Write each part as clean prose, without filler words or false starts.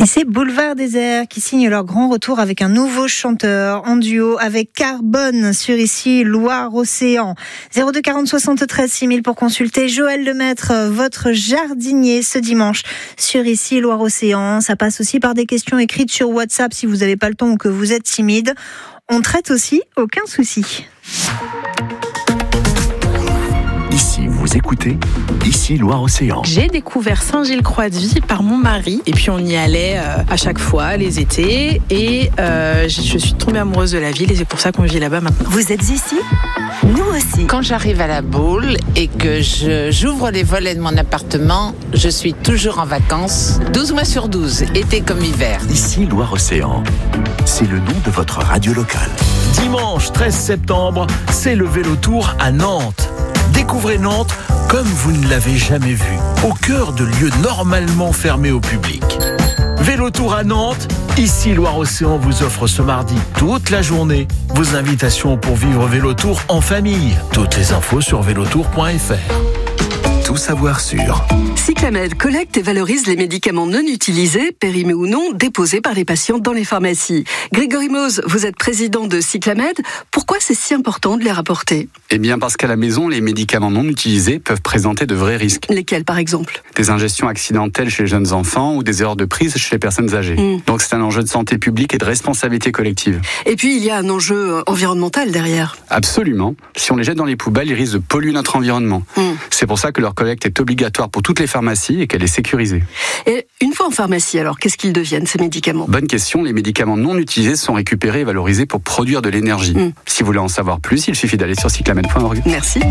c'est Boulevard Désert qui signe leur grand retour avec un nouveau chanteur en duo avec Carbone sur ici Loire-Océan. 02 40 73 6000 pour consulter Joël Lemaître, votre jardinier ce dimanche sur ici Loire-Océan. Ça passe aussi par des questions écrites sur WhatsApp si vous n'avez pas le temps ou que vous êtes timide. On traite aussi, aucun souci. Ici, vous écoutez Ici Loire-Océan. J'ai découvert Saint-Gilles-Croix-de-Vie par mon mari et puis on y allait à chaque fois les étés et je suis tombée amoureuse de la ville et c'est pour ça qu'on vit là-bas maintenant. Vous êtes ici ? Nous aussi. Quand j'arrive à la Baule et que j'ouvre les volets de mon appartement, je suis toujours en vacances, 12 mois sur 12, été comme hiver. Ici Loire-Océan, c'est le nom de votre radio locale. Dimanche 13 septembre, c'est le Vélotour à Nantes. Découvrez Nantes comme vous ne l'avez jamais vu, au cœur de lieux normalement fermés au public. Vélotour à Nantes, ici Loire-Océan vous offre ce mardi toute la journée vos invitations pour vivre Vélotour en famille. Toutes les infos sur vélotour.fr. Tout savoir sur Cyclamed collecte et valorise les médicaments non utilisés, périmés ou non, déposés par les patients dans les pharmacies. Grégory Mose, vous êtes président de Cyclamed. Pourquoi c'est si important de les rapporter ? Eh bien parce qu'à la maison, les médicaments non utilisés peuvent présenter de vrais risques. Lesquels par exemple ? Des ingestions accidentelles chez les jeunes enfants ou des erreurs de prise chez les personnes âgées. Donc c'est un enjeu de santé publique et de responsabilité collective. Et puis il y a un enjeu environnemental derrière. Absolument. Si on les jette dans les poubelles, ils risquent de polluer notre environnement. C'est pour ça que leur collecte est obligatoire pour toutes les pharmacies et qu'elle est sécurisée. Et une fois en pharmacie, alors, qu'est-ce qu'ils deviennent, ces médicaments ? Bonne question, les médicaments non utilisés sont récupérés et valorisés pour produire de l'énergie. Si vous voulez en savoir plus, il suffit d'aller sur cyclamed.org. Merci.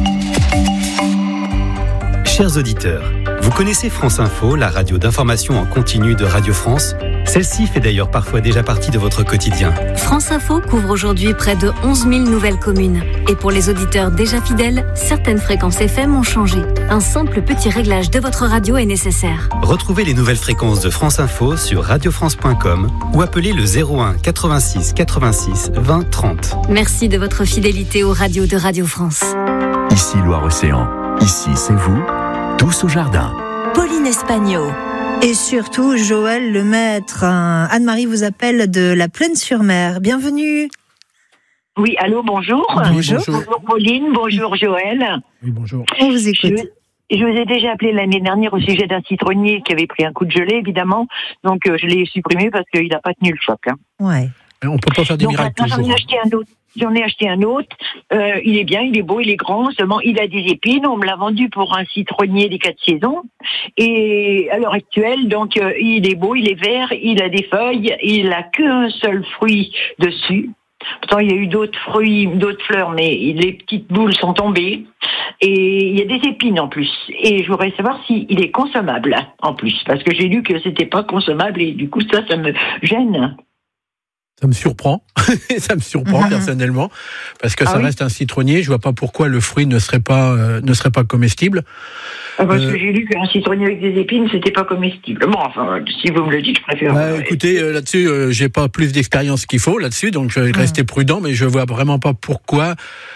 Chers auditeurs, vous connaissez France Info, la radio d'information en continu de Radio France ? Celle-ci fait d'ailleurs parfois déjà partie de votre quotidien. France Info couvre aujourd'hui près de 11 000 nouvelles communes. Et pour les auditeurs déjà fidèles, certaines fréquences FM ont changé. Un simple petit réglage de votre radio est nécessaire. Retrouvez les nouvelles fréquences de France Info sur radiofrance.com ou appelez le 01 86 86 20 30. Merci de votre fidélité aux radios de Radio France. Ici Loire-Océan, ici c'est vous, tous au jardin. Pauline Espagno. Et surtout, Joël Lemaître. Anne-Marie vous appelle de la Plaine-sur-Mer. Bienvenue. Oui, allô, bonjour. Bonjour. Bonjour Pauline, bonjour Joël. Oui, bonjour. On vous écoute. Je vous ai déjà appelé l'année dernière au sujet d'un citronnier qui avait pris un coup de gelée, évidemment. Donc, je l'ai supprimé parce qu'il n'a pas tenu le choc. On ne peut pas faire des miracles toujours. J'en ai acheté un autre. Il est bien, il est beau, il est grand. Seulement, il a des épines. On me l'a vendu pour un citronnier des 4 saisons. Et à l'heure actuelle, donc, il est beau, il est vert, il a des feuilles. Il n'a qu'un seul fruit dessus. Pourtant, il y a eu d'autres fruits, d'autres fleurs, mais les petites boules sont tombées. Et il y a des épines en plus. Et je voudrais savoir s'il est consommable en plus. Parce que j'ai lu que c'était pas consommable et du coup, ça me gêne. Ça me surprend, personnellement, parce que ça reste un citronnier. Je vois pas pourquoi le fruit ne serait pas comestible. Parce que j'ai lu qu'un citronnier avec des épines, c'était pas comestible. Bon, enfin, si vous me le dites, je préfère. Écoutez, là-dessus, j'ai pas plus d'expérience qu'il faut là-dessus, donc je vais rester prudent, mais je vois vraiment pas pourquoi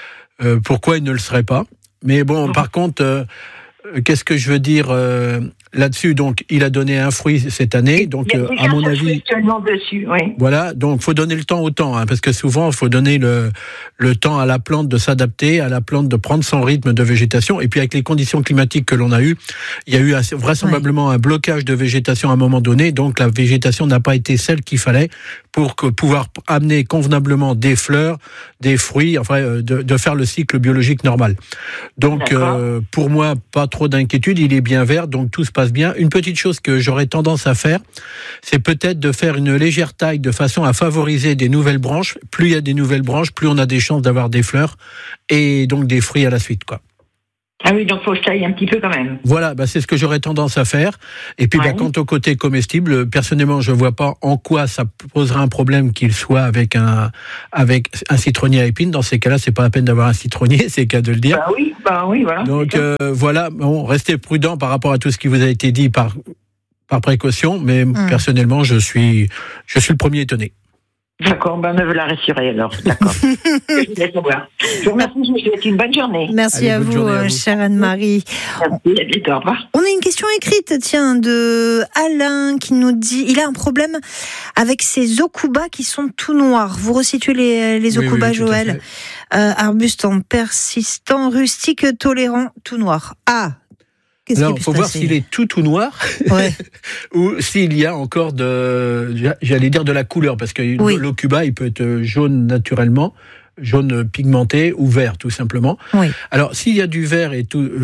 il ne le serait pas. Mais bon, par contre, qu'est-ce que je veux dire là-dessus? Donc, il a donné un fruit cette année. Donc, à mon avis, dessus, oui. Voilà. Donc, faut donner le temps au temps, parce que souvent, il faut donner le temps à la plante de s'adapter, à la plante de prendre son rythme de végétation. Et puis, avec les conditions climatiques que l'on a eues, il y a eu vraisemblablement un blocage de végétation à un moment donné. Donc, la végétation n'a pas été celle qu'il fallait pour pouvoir amener convenablement des fleurs, des fruits, de faire le cycle biologique normal. Donc, pour moi, pas trop d'inquiétude. Il est bien vert, donc tout se passe bien. Une petite chose que j'aurais tendance à faire, c'est peut-être de faire une légère taille de façon à favoriser des nouvelles branches. Plus il y a des nouvelles branches, plus on a des chances d'avoir des fleurs et donc des fruits à la suite, quoi. Ah oui, donc faut que je taille un petit peu quand même. Voilà, c'est ce que j'aurais tendance à faire. Et puis, quant au côté comestible, personnellement, je vois pas en quoi ça posera un problème qu'il soit avec un citronnier à épines. Dans ces cas-là, c'est pas la peine d'avoir un citronnier, c'est le cas de le dire. Bah oui, voilà. Donc voilà, restez prudent par rapport à tout ce qui vous a été dit par précaution, mais personnellement, je suis le premier étonné. D'accord, me voilà rassurée alors. D'accord. Je vous remercie, je vous souhaite une bonne journée. Merci à vous, chère Anne-Marie. Merci, à bientôt, au revoir. On a une question écrite, tiens, de Alain qui nous dit, il a un problème avec ses okuba qui sont tout noirs. Vous resituez les okuba, oui, Joël. Arbuste en persistant, rustique, tolérant, tout noir. Ah. Alors, il faut voir s'il est tout noir, ouais. ou s'il y a encore j'allais dire de la couleur, parce que oui. L'okuba, il peut être jaune naturellement, jaune pigmenté ou vert, tout simplement. Oui. Alors, s'il y a du vert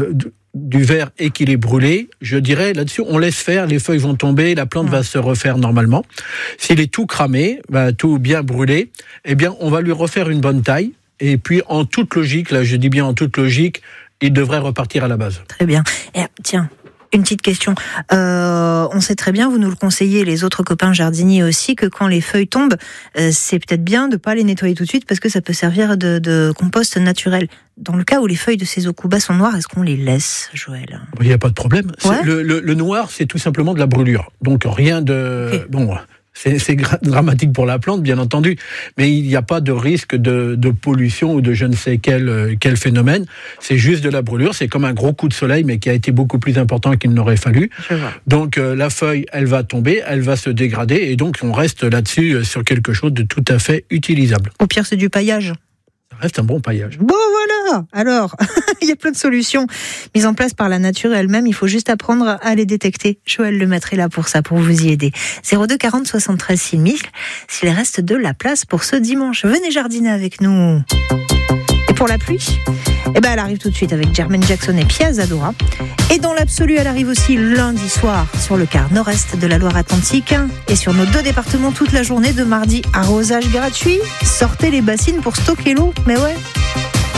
et qu'il est brûlé, je dirais là-dessus, on laisse faire, les feuilles vont tomber, la plante va se refaire normalement. S'il est tout cramé, tout bien brûlé, eh bien, on va lui refaire une bonne taille, et puis en toute logique, là je dis bien en toute logique, il devrait repartir à la base. Très bien. Et tiens, une petite question. On sait très bien, vous nous le conseillez, les autres copains jardiniers aussi, que quand les feuilles tombent, c'est peut-être bien de ne pas les nettoyer tout de suite parce que ça peut servir de compost naturel. Dans le cas où les feuilles de ces okuba sont noires, est-ce qu'on les laisse, Joël ? Il n'y a pas de problème. Ouais. Le noir, c'est tout simplement de la brûlure. Donc rien de... Okay. Bon... C'est dramatique pour la plante, bien entendu, mais il n'y a pas de risque de pollution ou de je ne sais quel phénomène. C'est juste de la brûlure, c'est comme un gros coup de soleil, mais qui a été beaucoup plus important qu'il n'aurait fallu. Donc la feuille, elle va tomber, elle va se dégrader, et donc on reste là-dessus sur quelque chose de tout à fait utilisable. Au pire, c'est du paillage. Ça reste un bon paillage. Bon, voilà. Alors, il y a plein de solutions mises en place par la nature elle-même. Il faut juste apprendre à les détecter. Joël Lemaitre est là pour ça, pour vous y aider. 02 40 73 6000, s'il reste de la place pour ce dimanche. Venez jardiner avec nous. Et pour la pluie, elle arrive tout de suite avec Jermaine Jackson et Pia Zadora. Et dans l'absolu, elle arrive aussi lundi soir sur le quart nord-est de la Loire-Atlantique et sur nos 2 départements toute la journée de mardi. Arrosage gratuit, sortez les bassines pour stocker l'eau. Mais ouais.